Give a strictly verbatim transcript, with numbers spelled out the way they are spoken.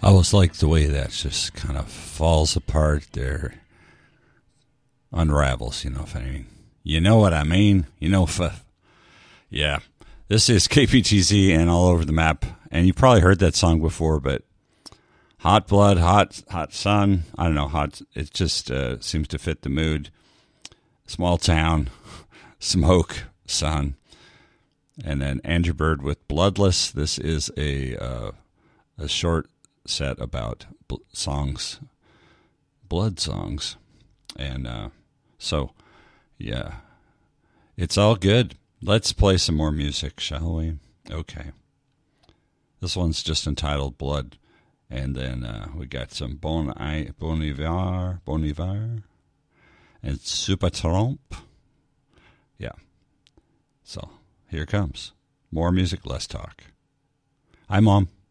I always like the way that just kind of falls apart there, unravels, you know, if I mean, you know what I mean? You know, if, yeah. This is K P T Z and All Over the Map, and you probably heard that song before, but hot blood, hot hot sun, I don't know, hot, it just uh, seems to fit the mood. Small town, smoke, sun, and then Andrew Bird with Bloodless. This is a uh, a short set about bl- songs, blood songs, and uh, so, yeah, it's all good. Let's play some more music, shall we? Okay. This one's just entitled Blood. And then uh, we got some Bon, I, bon Iver, Bon Iver, and Supertramp. Yeah. So, here it comes. More music, less talk. Hi, Mom.